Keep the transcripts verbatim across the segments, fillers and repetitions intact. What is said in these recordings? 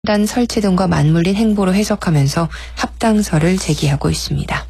단 설치 등과 맞물린 행보로 해석하면서 합당설을 제기하고 있습니다.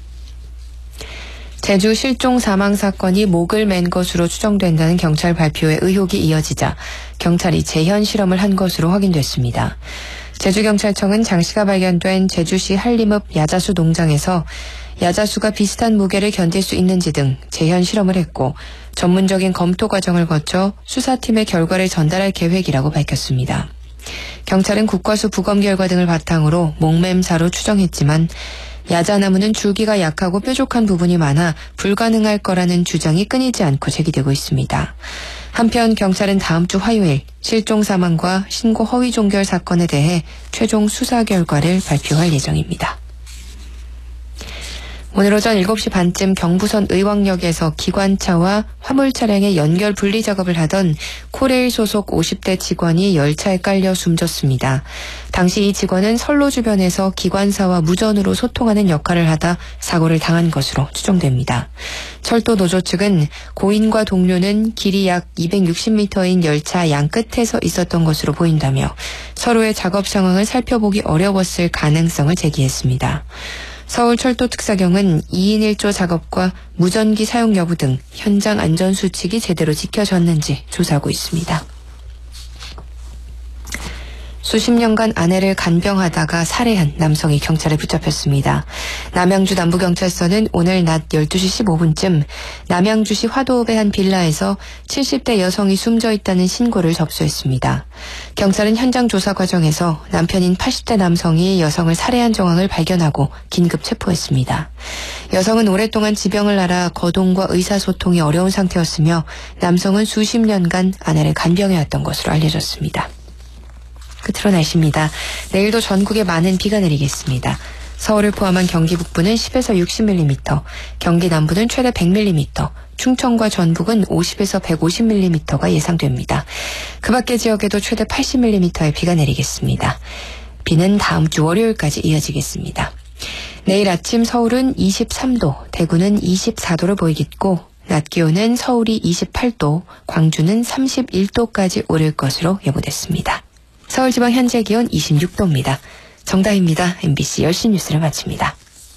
제주 실종 사망 사건이 목을 맨 것으로 추정된다는 경찰 발표에 의혹이 이어지자 경찰이 재현 실험을 한 것으로 확인됐습니다. 제주경찰청은 장씨가 발견된 제주시 한림읍 야자수 농장에서 야자수가 비슷한 무게를 견딜 수 있는지 등 재현 실험을 했고 전문적인 검토 과정을 거쳐 수사팀의 결과를 전달할 계획이라고 밝혔습니다. 경찰은 국과수 부검 결과 등을 바탕으로 목맴사로 추정했지만 야자나무는 줄기가 약하고 뾰족한 부분이 많아 불가능할 거라는 주장이 끊이지 않고 제기되고 있습니다. 한편 경찰은 다음 주 화요일 실종 사망과 신고 허위 종결 사건에 대해 최종 수사 결과를 발표할 예정입니다. 오늘 오전 일곱 시 반쯤 경부선 의왕역에서 기관차와 화물 차량의 연결 분리 작업을 하던 코레일 소속 오십 대 직원이 열차에 깔려 숨졌습니다. 당시 이 직원은 선로 주변에서 기관사와 무전으로 소통하는 역할을 하다 사고를 당한 것으로 추정됩니다. 철도 노조 측은 고인과 동료는 길이 약 이백육십 미터인 열차 양끝에서 있었던 것으로 보인다며 서로의 작업 상황을 살펴보기 어려웠을 가능성을 제기했습니다. 서울철도특사경은 이인 일조 작업과 무전기 사용 여부 등 현장 안전수칙이 제대로 지켜졌는지 조사하고 있습니다. 수십 년간 아내를 간병하다가 살해한 남성이 경찰에 붙잡혔습니다. 남양주 남부경찰서는 오늘 낮 열두 시 십오 분쯤 남양주시 화도읍의 한 빌라에서 칠십 대 여성이 숨져 있다는 신고를 접수했습니다. 경찰은 현장 조사 과정에서 남편인 팔십 대 남성이 여성을 살해한 정황을 발견하고 긴급 체포했습니다. 여성은 오랫동안 지병을 앓아 거동과 의사소통이 어려운 상태였으며 남성은 수십 년간 아내를 간병해왔던 것으로 알려졌습니다. 끝으로 날씨입니다. 내일도 전국에 많은 비가 내리겠습니다. 서울을 포함한 경기 북부는 십에서 육십 밀리미터, 경기 남부는 최대 백 밀리미터, 충청과 전북은 오십에서 백오십 밀리미터가 예상됩니다. 그 밖의 지역에도 최대 팔십 밀리미터의 비가 내리겠습니다. 비는 다음 주 월요일까지 이어지겠습니다. 내일 아침 서울은 이십삼 도, 대구는 이십사 도를 보이겠고 낮 기온은 서울이 이십팔 도, 광주는 삼십일 도까지 오를 것으로 예보됐습니다. 서울지방 현재 기온 이십육 도입니다. 정다희입니다. 엠비씨 열 시 뉴스를 마칩니다.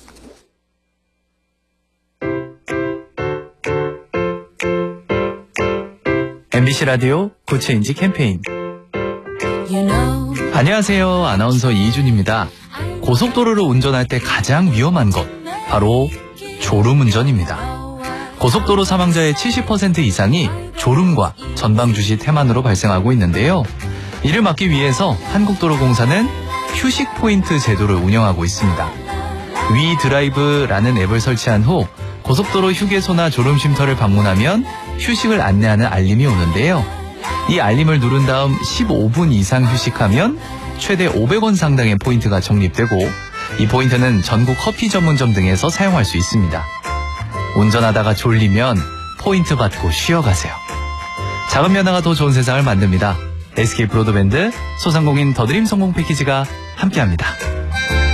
엠비씨 라디오 구체인지 캠페인. You know. 안녕하세요. 아나운서 이희준입니다. 고속도로를 운전할 때 가장 위험한 것, 바로 졸음운전입니다. 고속도로 사망자의 칠십 퍼센트 이상이 졸음과 전방주시 태만으로 발생하고 있는데요. 이를 막기 위해서 한국도로공사는 휴식 포인트 제도를 운영하고 있습니다. 위 드라이브라는 앱을 설치한 후 고속도로 휴게소나 졸음쉼터를 방문하면 휴식을 안내하는 알림이 오는데요. 이 알림을 누른 다음 십오 분 이상 휴식하면 최대 오백 원 상당의 포인트가 적립되고 이 포인트는 전국 커피 전문점 등에서 사용할 수 있습니다. 운전하다가 졸리면 포인트 받고 쉬어가세요. 작은 변화가 더 좋은 세상을 만듭니다. 에스케이 브로드밴드, 소상공인 더드림 성공 패키지가 함께합니다.